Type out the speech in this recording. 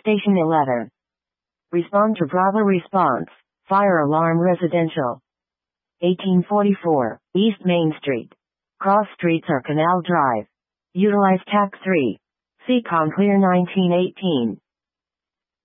Station 11. Respond to Bravo response. Fire alarm residential. 1844, East Main Street. Cross streets or Canal Drive. Utilize TAC 3. Seacon Clear 1918.